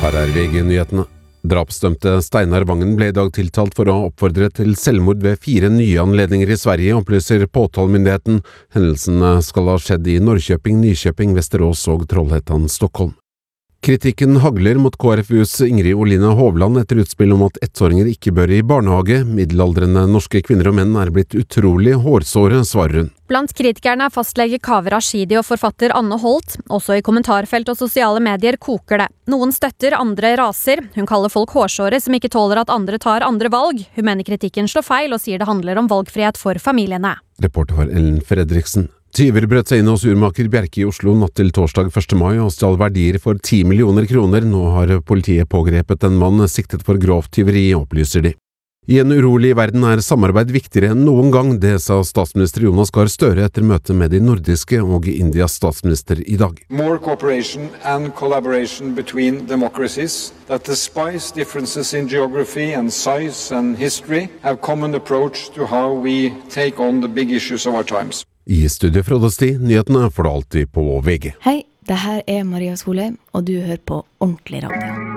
Her VG-nyhetene. Drapsdømte Steinar Vangen ble I dag tiltalt for å ha oppfordret til selvmord ved 4 nye anledninger I Sverige, opplyser påtalemyndigheten. Hendelsene skal ha skjedd I Norrköping, Nyköping, Västerås og Trollhättan, Stockholm. Kritikken hagler mot KrFUs Ingrid Oline Hovland etter utspill om at 1-åringer ikke bør I barnehage. Middelaldrende norske kvinner og menn blitt utrolig hårsåre, svarer hun. Blant kritikerne fastlege Kaveh Rashidi og forfatter Anne Holt. Også I kommentarfelt og sosiale medier koker det. Noen støtter, andre raser. Hun kaller folk hårsåre som ikke tåler at andre tar andre valg. Hun mener kritikken slår feil og sier det handler om valgfrihet for familiene. Reporter var Ellen Fredriksen. Tyver brøt seg inn hos urmaker Bjerke I Oslo natt til torsdag 1. mai og stjal verdier for 10 millioner kroner. Nå har politiet pågrepet en mann siktet for grovt tyveri, opplyser de. I en urolig verden samarbeid viktigere enn noen gang, det sa statsminister Jonas Gahr Støre etter møtet med de nordiske og Indias statsminister I dag. More cooperation and collaboration between democracies that despite differences in geography and size and history have common approach to how we take on the big issues of our times. I studio fra Odesti, nyhetene får du alltid på VG. Hei, det her Maria Solheim, og du hører på Ordentlig Radio.